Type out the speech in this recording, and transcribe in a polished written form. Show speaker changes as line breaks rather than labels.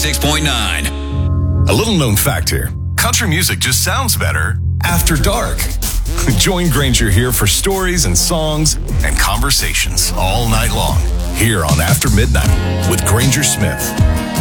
96.9.
A little known fact here. Country music just sounds better after dark. Join Granger here for stories and songs and conversations all night long here on After Midnight with Granger Smith.